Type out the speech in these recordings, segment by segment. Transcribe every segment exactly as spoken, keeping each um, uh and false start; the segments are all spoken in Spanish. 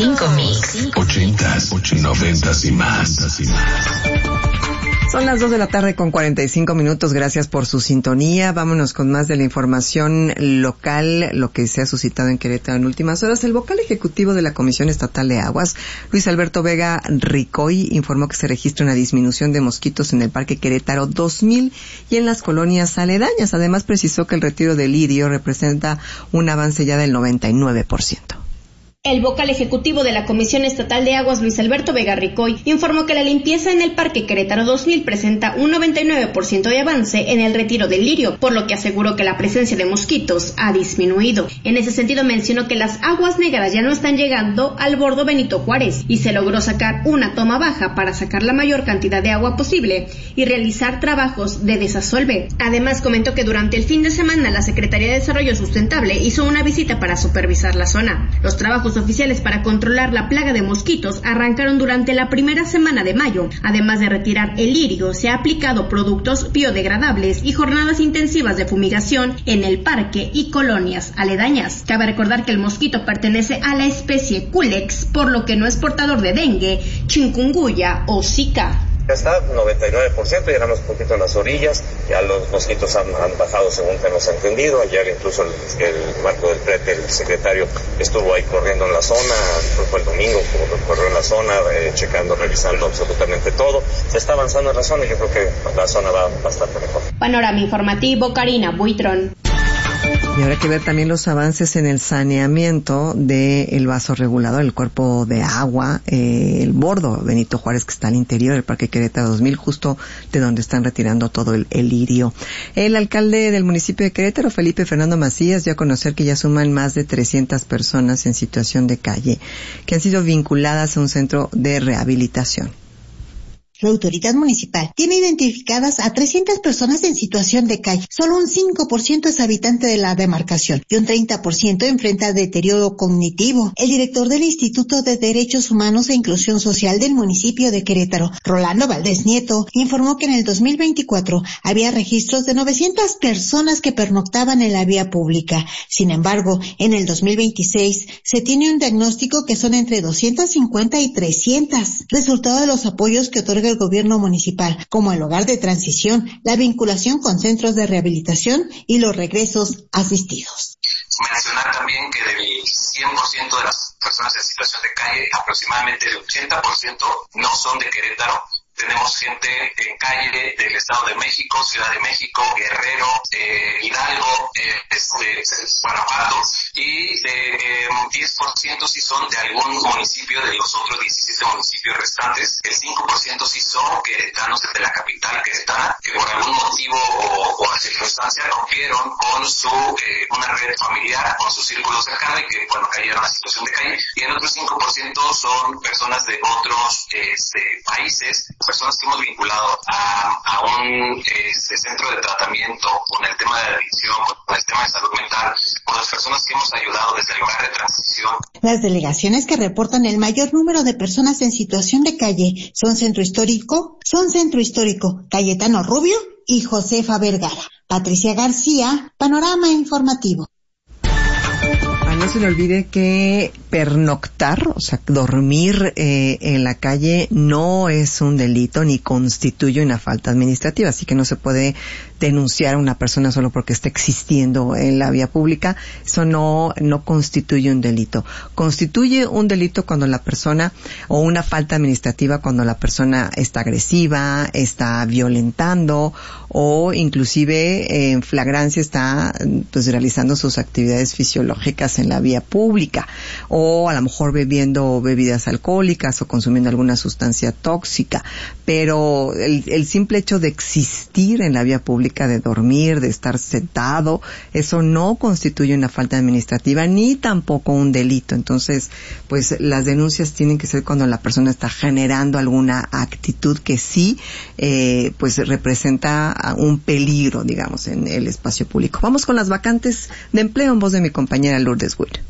cinco Mix. Ochentas, noventas y más. Son las dos de la tarde con cuarenta y cinco minutos. Gracias por su sintonía. Vámonos con más de la información local, lo que se ha suscitado en Querétaro en últimas horas. El vocal ejecutivo de la Comisión Estatal de Aguas, Luis Alberto Vega Ricoy, informó que se registra una disminución de mosquitos en el Parque Querétaro dos mil y en las colonias aledañas. Además, precisó que el retiro del lirio representa un avance ya del noventa y nueve por ciento. El vocal ejecutivo de la Comisión Estatal de Aguas, Luis Alberto Vega Ricoy, informó que la limpieza en el Parque Querétaro dos mil presenta un noventa y nueve por ciento de avance en el retiro del lirio, por lo que aseguró que la presencia de mosquitos ha disminuido. En ese sentido mencionó que las aguas negras ya no están llegando al bordo Benito Juárez y se logró sacar una toma baja para sacar la mayor cantidad de agua posible y realizar trabajos de desasolve. Además comentó que durante el fin de semana la Secretaría de Desarrollo Sustentable hizo una visita para supervisar la zona. Los trabajos oficiales para controlar la plaga de mosquitos arrancaron durante la primera semana de mayo. Además de retirar el lirio, se ha aplicado productos biodegradables y jornadas intensivas de fumigación en el parque y colonias aledañas. Cabe recordar que el mosquito pertenece a la especie Culex, por lo que no es portador de dengue, chikungunya o zika. Ya está, noventa y nueve por ciento, llegamos un poquito a las orillas, ya los mosquitos han, han bajado según tenemos entendido. Ayer incluso el, el Marco del Prete, el secretario, estuvo ahí corriendo en la zona, fue el domingo, corrió en la zona, eh, checando, revisando absolutamente todo. Se está avanzando en la zona y yo creo que la zona va bastante mejor. Panorama informativo, Karina Buitrón. Y habrá que ver también los avances en el saneamiento del vaso regulador, el cuerpo de agua, eh, el bordo Benito Juárez que está al interior del Parque Querétaro dos mil, justo de donde están retirando todo el, el lirio. El alcalde del municipio de Querétaro, Felipe Fernando Macías, dio a conocer que ya suman más de trescientas personas en situación de calle, que han sido vinculadas a un centro de rehabilitación. La autoridad municipal tiene identificadas a trescientas personas en situación de calle. Solo un cinco por ciento es habitante de la demarcación y un treinta por ciento enfrenta deterioro cognitivo. El director del Instituto de Derechos Humanos e Inclusión Social del municipio de Querétaro, Rolando Valdés Nieto, informó que en el dos mil veinticuatro había registros de novecientas personas que pernoctaban en la vía pública. Sin embargo, en el dos mil veintiséis se tiene un diagnóstico que son entre doscientas cincuenta y trescientas, resultado de los apoyos que otorga el gobierno municipal, como el hogar de transición, la vinculación con centros de rehabilitación y los regresos asistidos. Mencionar también que del cien por ciento de las personas en situación de calle, aproximadamente el ochenta por ciento no son de Querétaro. Tenemos gente en calle del Estado de México, Ciudad de México, Guerrero, eh, Hidalgo, eh, este, Guanajuato, y de eh, diez por ciento sí son de algún municipio de los otros diecisiete municipios restantes. El cinco por ciento sí son queretanos de la capital queretana, que por algún motivo o, o circunstancia rompieron con su eh, una red familiar, con su círculo cercano y que cuando cayeron a situación de calle. Y el otro cinco por ciento son personas de otros este, países, personas que hemos vinculado a, a un este, centro de tratamiento con el tema de adicción, con el tema de salud mental, con las personas que hemos ayudado desde el hogar de transición. Las delegaciones que reportan el mayor número de personas en situación de calle son Centro Histórico, son Centro Histórico, Cayetano Rubio y Josefa Vergara. Patricia García, Panorama Informativo. No se le olvide que pernoctar, o sea, dormir eh, en la calle no es un delito ni constituye una falta administrativa, así que no se puede denunciar a una persona solo porque está existiendo en la vía pública. Eso no no constituye un delito. Constituye un delito cuando la persona, o una falta administrativa cuando la persona está agresiva, está violentando o inclusive en flagrancia está pues realizando sus actividades fisiológicas en la vía pública, o a lo mejor bebiendo bebidas alcohólicas o consumiendo alguna sustancia tóxica. Pero el, el simple hecho de existir en la vía pública, de dormir, de estar sentado, eso no constituye una falta administrativa ni tampoco un delito. Entonces, pues las denuncias tienen que ser cuando la persona está generando alguna actitud que sí, eh, pues representa un peligro, digamos, en el espacio público. Vamos con las vacantes de empleo en voz de mi compañera Lourdes Will.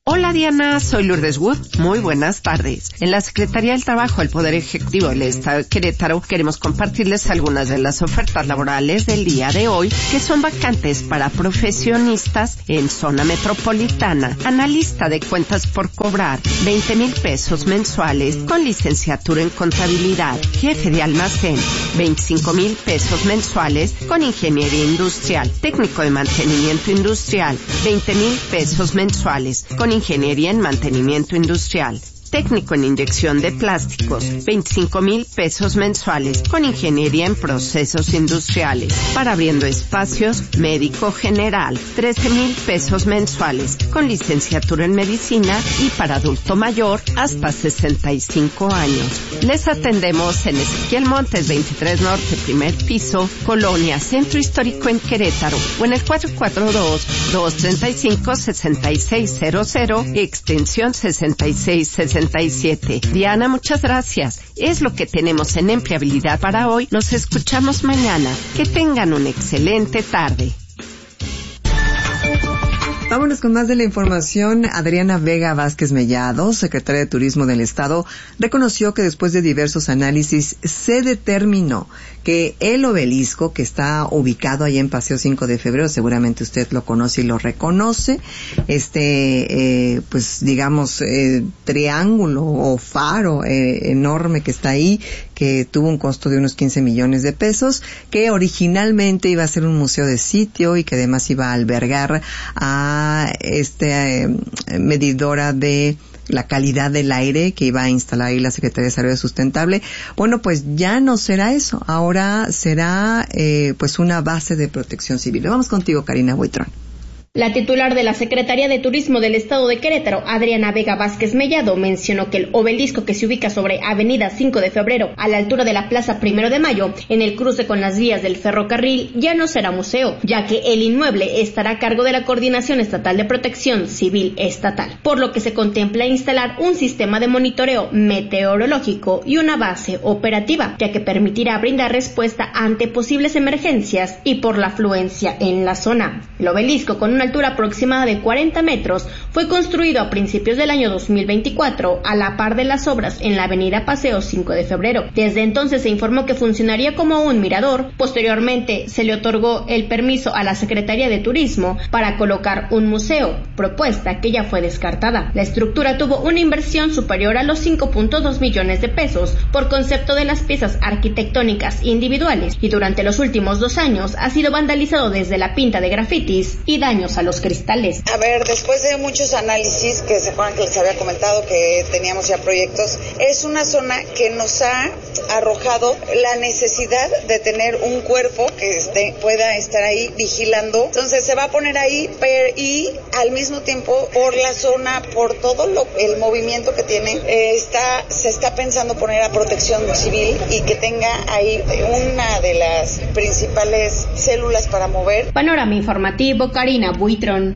Hola Diana, soy Lourdes Wood. Muy buenas tardes. En la Secretaría del Trabajo del Poder Ejecutivo del Estado de Querétaro queremos compartirles algunas de las ofertas laborales del día de hoy, que son vacantes para profesionistas en zona metropolitana. Analista de cuentas por cobrar, veinte mil pesos mensuales con licenciatura en contabilidad. Jefe de almacén, veinticinco mil pesos mensuales con ingeniería industrial. Técnico de mantenimiento industrial, veinte mil pesos mensuales con ingeniería en mantenimiento industrial. Técnico en inyección de plásticos, veinticinco mil pesos mensuales con ingeniería en procesos industriales. Para abriendo espacios, médico general, trece mil pesos mensuales con licenciatura en medicina y para adulto mayor hasta sesenta y cinco años. Les atendemos en Ezequiel Montes veintitrés Norte, primer piso, Colonia Centro Histórico en Querétaro, o en el cuatro cuatro dos, dos tres cinco, seis seis cero cero, extensión sesenta y seis sesenta y siete. Diana, muchas gracias. Es lo que tenemos en empleabilidad para hoy. Nos escuchamos mañana. Que tengan una excelente tarde. Vámonos con más de la información. Adriana Vega Vázquez Mellado, secretaria de Turismo del Estado, reconoció que después de diversos análisis se determinó que el obelisco, que está ubicado ahí en Paseo cinco de febrero, seguramente usted lo conoce y lo reconoce, este, eh, pues digamos, eh, triángulo o faro eh, enorme que está ahí, que tuvo un costo de unos quince millones de pesos, que originalmente iba a ser un museo de sitio y que además iba a albergar a este eh, medidora de la calidad del aire que iba a instalar ahí la Secretaría de Desarrollo Sustentable. Bueno, pues ya no será eso, ahora será eh, pues una base de protección civil. Vamos contigo, Karina Buitrón. La titular de la Secretaría de Turismo del Estado de Querétaro, Adriana Vega Vázquez Mellado, mencionó que el obelisco, que se ubica sobre Avenida cinco de febrero, a la altura de la Plaza Primero de Mayo, en el cruce con las vías del ferrocarril, ya no será museo, ya que el inmueble estará a cargo de la Coordinación Estatal de Protección Civil Estatal, por lo que se contempla instalar un sistema de monitoreo meteorológico y una base operativa, ya que permitirá brindar respuesta ante posibles emergencias y por la afluencia en la zona. El obelisco, con una altura aproximada de cuarenta metros, fue construido a principios del año dos mil veinticuatro a la par de las obras en la avenida Paseo cinco de febrero. Desde entonces se informó que funcionaría como un mirador. Posteriormente se le otorgó el permiso a la Secretaría de Turismo para colocar un museo, propuesta que ya fue descartada. La estructura tuvo una inversión superior a los cinco punto dos millones de pesos por concepto de las piezas arquitectónicas individuales, y durante los últimos dos años ha sido vandalizado desde la pinta de grafitis y daños a los cristales. A ver, después de muchos análisis, que se acuerdan que les había comentado que teníamos ya proyectos, es una zona que nos ha arrojado la necesidad de tener un cuerpo que esté, pueda estar ahí vigilando. Entonces se va a poner ahí per, y al mismo tiempo por la zona, por todo lo, el movimiento que tiene, eh, está, se está pensando poner a protección civil y que tenga ahí una de las principales células para mover. Panorama informativo, Karina Buitrón.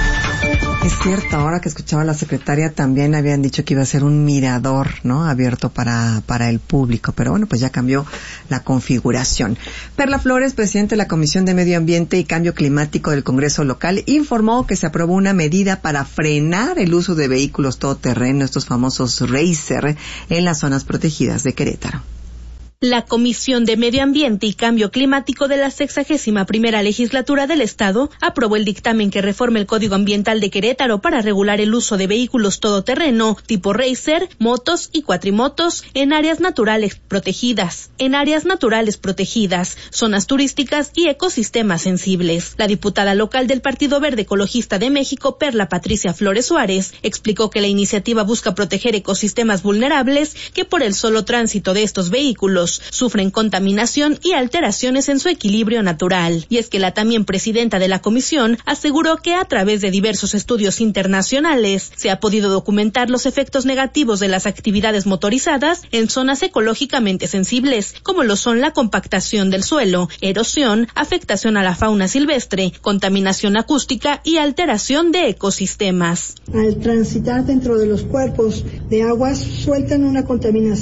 Es cierto, ahora que escuchaba a la secretaria también habían dicho que iba a ser un mirador, ¿no? Abierto para, para el público, pero bueno, pues ya cambió la configuración. Perla Flores, presidente de la Comisión de Medio Ambiente y Cambio Climático del Congreso Local, informó que se aprobó una medida para frenar el uso de vehículos todoterreno, estos famosos Racer, en las zonas protegidas de Querétaro. La Comisión de Medio Ambiente y Cambio Climático de la sexagésima primera Legislatura del Estado aprobó el dictamen que reforma el Código Ambiental de Querétaro para regular el uso de vehículos todoterreno tipo Racer, motos y cuatrimotos en áreas naturales protegidas, en áreas naturales protegidas, zonas turísticas y ecosistemas sensibles. La diputada local del Partido Verde Ecologista de México, Perla Patricia Flores Suárez, explicó que la iniciativa busca proteger ecosistemas vulnerables que por el solo tránsito de estos vehículos sufren contaminación y alteraciones en su equilibrio natural. Y es que la también presidenta de la comisión aseguró que a través de diversos estudios internacionales se ha podido documentar los efectos negativos de las actividades motorizadas en zonas ecológicamente sensibles, como lo son la compactación del suelo, erosión, afectación a la fauna silvestre, contaminación acústica y alteración de ecosistemas. Al transitar dentro de los cuerpos de aguas sueltan una contaminación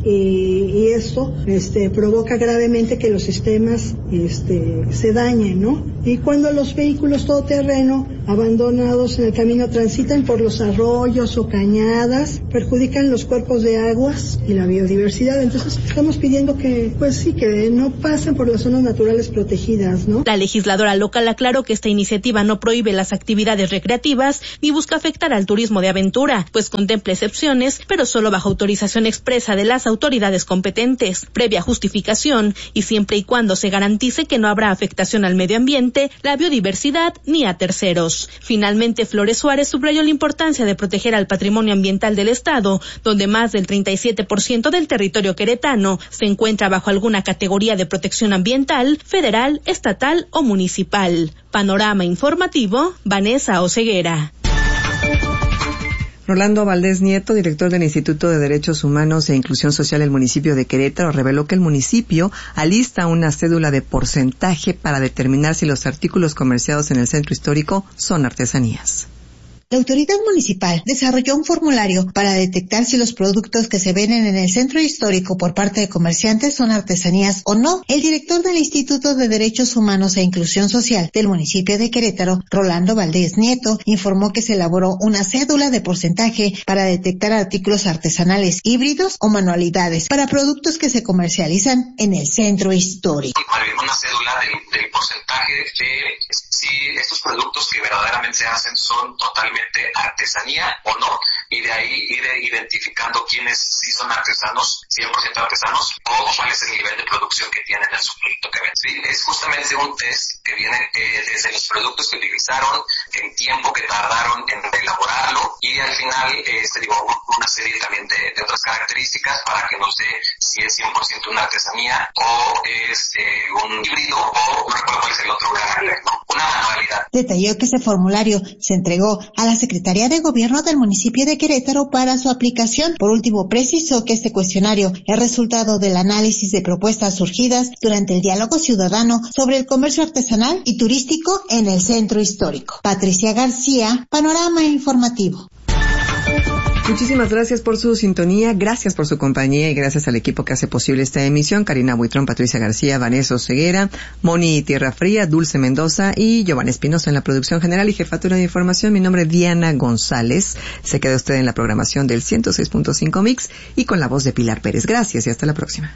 y, y esto este, provoca gravemente que los sistemas este, se dañen, ¿no? Y cuando los vehículos todoterreno abandonados en el camino transitan por los arroyos o cañadas, perjudican los cuerpos de aguas y la biodiversidad. Entonces estamos pidiendo que, pues sí, que no pasen por las zonas naturales protegidas, ¿no? La legisladora local aclaró que esta iniciativa no prohíbe las actividades recreativas ni busca afectar al turismo de aventura, pues contempla excepciones, pero solo bajo autorización expresa de las autoridades competentes, previa justificación y siempre y cuando se garantice que no habrá afectación al medio ambiente, la biodiversidad ni a terceros. Finalmente, Flores Suárez subrayó la importancia de proteger al patrimonio ambiental del Estado, donde más del treinta y siete por ciento del territorio queretano se encuentra bajo alguna categoría de protección ambiental, federal, estatal o municipal. Panorama informativo, Vanessa Oseguera. Rolando Valdés Nieto, director del Instituto de Derechos Humanos e Inclusión Social del municipio de Querétaro, reveló que el municipio alista una cédula de porcentaje para determinar si los artículos comerciados en el centro histórico son artesanías. La autoridad municipal desarrolló un formulario para detectar si los productos que se venden en el centro histórico por parte de comerciantes son artesanías o no. El director del Instituto de Derechos Humanos e Inclusión Social del municipio de Querétaro, Rolando Valdés Nieto, informó que se elaboró una cédula de porcentaje para detectar artículos artesanales híbridos o manualidades para productos que se comercializan en el centro histórico. Una cédula del, del porcentaje de si estos productos que verdaderamente se hacen son totalmente artesanía o no, y de ahí ir identificando quiénes sí son artesanos, cien por ciento artesanos, o cuál es el nivel de producción que tienen en su producto que ven. Sí, es justamente un test que viene eh, desde los productos que utilizaron, el tiempo que tardaron en elaborarlo, y al final este, digo, una serie también de, de otras características para que nos dé si es cien por ciento una artesanía o es eh, un híbrido o no recuerdo cuál es el otro gran, ¿no? Una manualidad. Detalló que ese formulario se entregó a la Secretaría de Gobierno del municipio de Querétaro para su aplicación. Por último, precisó que este cuestionario es resultado del análisis de propuestas surgidas durante el diálogo ciudadano sobre el comercio artesanal y turístico en el centro histórico. Patricia García, Panorama Informativo. Muchísimas gracias por su sintonía, gracias por su compañía y gracias al equipo que hace posible esta emisión. Karina Buitrón, Patricia García, Vanessa Oseguera, Moni Tierra Fría, Dulce Mendoza y Giovanna Espinosa en la producción general y jefatura de información. Mi nombre es Diana González. Se queda usted en la programación del ciento seis punto cinco Mix y con la voz de Pilar Pérez. Gracias y hasta la próxima.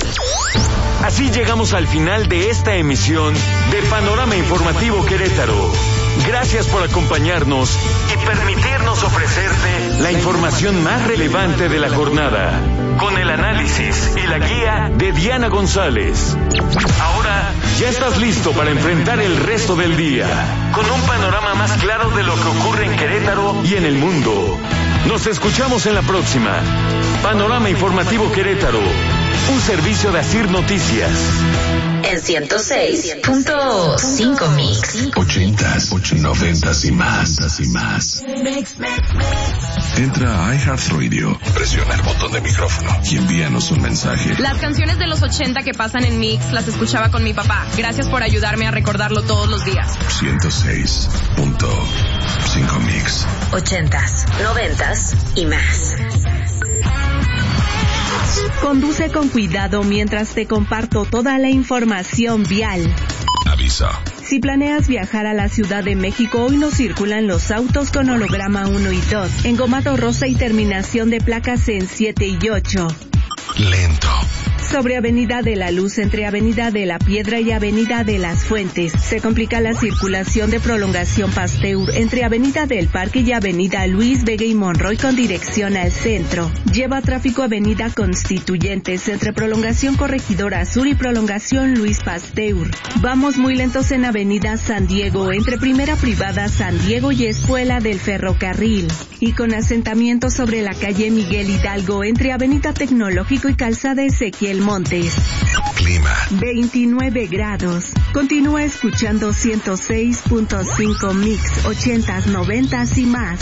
Así llegamos al final de esta emisión de Panorama Informativo Querétaro. Gracias por acompañarnos y permitirnos ofrecerte la información más relevante de la jornada, con el análisis y la guía de Diana González. Ahora ya estás listo para enfrentar el resto del día, con un panorama más claro de lo que ocurre en Querétaro y en el mundo. Nos escuchamos en la próxima. Panorama Informativo Querétaro, un servicio de Asir Noticias. En ciento seis punto cinco Mix. Ochentas, noventas y más, y más. Entra a iHeartRadio, presiona el botón de micrófono y envíanos un mensaje. Las canciones de los ochenta que pasan en Mix las escuchaba con mi papá. Gracias por ayudarme a recordarlo todos los días. ciento seis punto cinco Mix. Ochentas, noventas y más. Conduce con cuidado mientras te comparto toda la información vial. Aviso. Si planeas viajar a la Ciudad de México, hoy no circulan los autos con holograma uno y dos, engomado rosa y terminación de placas en siete y ocho. Lento. Sobre Avenida de la Luz, entre Avenida de la Piedra y Avenida de las Fuentes, se complica la circulación de prolongación Pasteur entre Avenida del Parque y Avenida Luis Vega y Monroy con dirección al centro. Lleva tráfico Avenida Constituyentes entre prolongación Corregidora Sur y prolongación Luis Pasteur. Vamos muy lentos en Avenida San Diego entre Primera Privada San Diego y Escuela del Ferrocarril. Y con asentamiento sobre la calle Miguel Hidalgo entre Avenida Tecnológico y Calzada Ezequiel Montes. Clima. veintinueve grados. Continúa escuchando ciento seis punto cinco Mix, ochentas, noventas y más.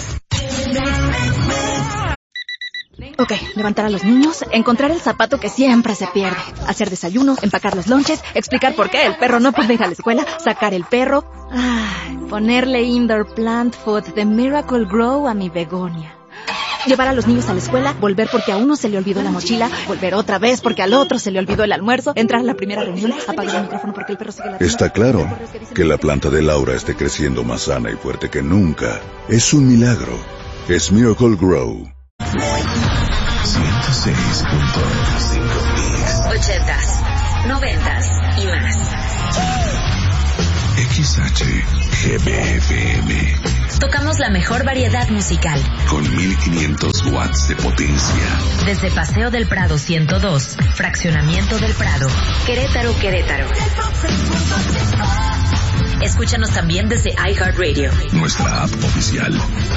Ok, levantar a los niños, encontrar el zapato que siempre se pierde, hacer desayuno, empacar los lonches, explicar por qué el perro no puede ir a la escuela, sacar el perro, ay, ponerle indoor plant food de Miracle Grow a mi begonia. Llevar a los niños a la escuela, volver porque a uno se le olvidó la mochila, volver otra vez porque al otro se le olvidó el almuerzo, entrar a la primera reunión, apagar el micrófono porque el perro sigue ladrando. Está claro que la planta de Laura esté creciendo más sana y fuerte que nunca. Es un milagro. Es Miracle Grow. ciento seis punto cinco Mix. Ochentas, noventas y más. X H G B F M. Tocamos la mejor variedad musical. Con mil quinientos watts de potencia. Desde Paseo del Prado ciento dos, Fraccionamiento del Prado, Querétaro, Querétaro. Escúchanos también desde iHeartRadio. Nuestra app oficial.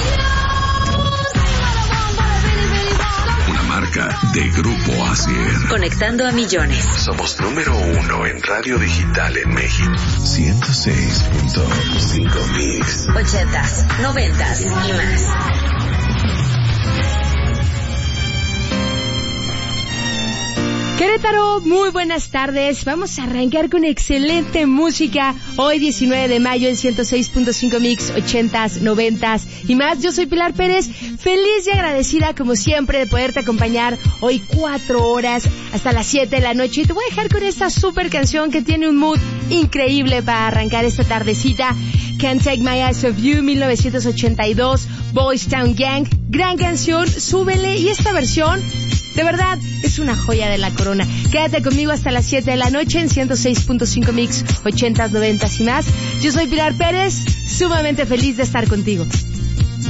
Una marca de Grupo Asier. Conectando a millones. Somos número uno en radio digital en México. ciento seis punto cinco Mix. Ochentas, noventas y más. Querétaro, muy buenas tardes. Vamos a arrancar con excelente música. Hoy diecinueve de mayo en ciento seis punto cinco Mix, ochentas, noventas y más. Yo soy Pilar Pérez, feliz y agradecida como siempre de poderte acompañar hoy cuatro horas hasta las siete de la noche. Y te voy a dejar con esta super canción que tiene un mood increíble para arrancar esta tardecita. Can't Take My Eyes Off You, mil novecientos ochenta y dos, Boys Town Gang. Gran canción, súbele. Y esta versión, de verdad, es una joya de la corona. Quédate conmigo hasta las siete de la noche en ciento seis punto cinco Mix, ochentas, noventas y más. Yo soy Pilar Pérez, sumamente feliz de estar contigo.